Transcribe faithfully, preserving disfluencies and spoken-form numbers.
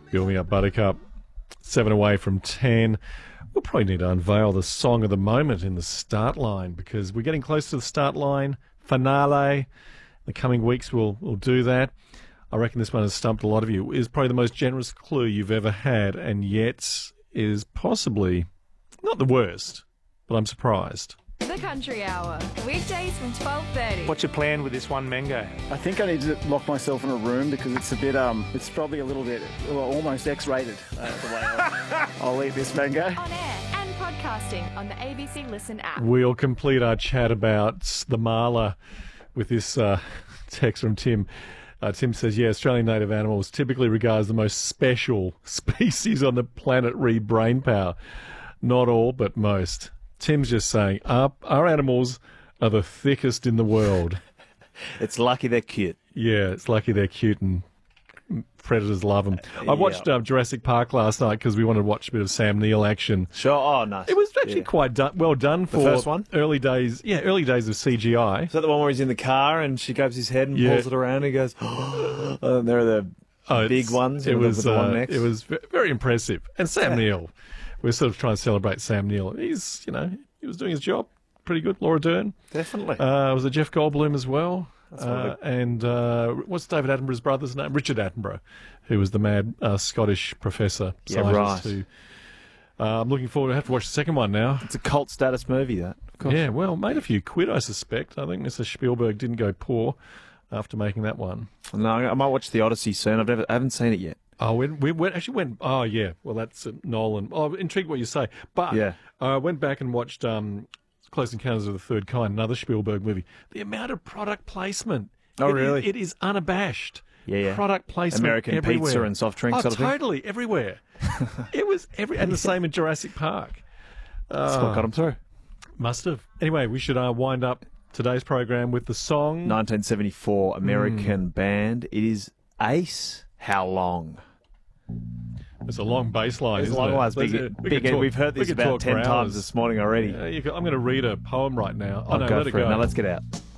Build Me Up Buttercup. Seven away from ten. We'll probably need to unveil the song of the moment in the start line because we're getting close to the start line finale. In the coming weeks, we'll, we'll do that. I reckon this one has stumped a lot of you. It is probably the most generous clue you've ever had, and yet is possibly not the worst, but I'm surprised. The Country Hour, weekdays from twelve thirty. What's your plan with this one, Mango? I think I need to lock myself in a room because it's a bit, um, it's probably a little bit, well, almost X-rated, uh, the way I'll, I'll eat this mango. On air and podcasting on the A B C Listen app. We'll complete our chat about the marla with this uh, text from Tim. Uh, Tim says, yeah, Australian native animals typically regarded as the most special species on the planet re brain power. Not all, but most. Tim's just saying, our, our animals are the thickest in the world. It's lucky they're cute. Yeah, it's lucky they're cute and predators love them. I watched Yeah. um, Jurassic Park last night because we wanted to watch a bit of Sam Neill action. Sure. Oh, nice. It was actually Yeah. quite done, well done for first one? early days. Yeah, early days of C G I. Is that the one where he's in the car and she grabs his head and Yeah. pulls it around and he goes, oh, and there are the Oh, big it's- ones. It and the- was with the one uh, next. it was ve- very impressive. And Sam Yeah. Neill, we're sort of trying to celebrate Sam Neill. He's, you know, he was doing his job pretty good. Laura Dern. Definitely. Uh, was it Jeff Goldblum as well? That's Uh, right. and uh, what's David Attenborough's brother's name? Richard Attenborough, who was the mad uh, Scottish professor, Yeah, scientist. right. Who, uh, I'm looking forward. I have to watch the second one now. It's a cult status movie, that. Of course. Yeah, well, made a few quid, I suspect. I think Mister Spielberg didn't go poor after making that one. No, I might watch The Odyssey soon. I've never, I haven't seen it yet. Oh, we, we went, actually went. Oh, yeah. Well, that's uh, Nolan. Oh, I'm intrigued what you say. But Yeah. I went back and watched um, Close Encounters of the Third Kind, another Spielberg movie. The amount of product placement. Oh, it- really? It is unabashed. Yeah, yeah. Product placement American everywhere. pizza and soft drinks Oh, sort of thing? totally. Everywhere. It was every, and the same in Jurassic Park. That's what got him through. Must have. Anyway, we should uh, wind up today's program with the song. nineteen seventy-four American Mm. band. It is Ace. How long? It's a long bass line, It's a isn't long it? one. It's Let's- big, uh, we big could talk- We've heard we this could about talk ten for times hours. this morning already. Yeah, you could, I'm going to read a poem right now. Oh, I'll no, go let it for it. go. Now let's get out.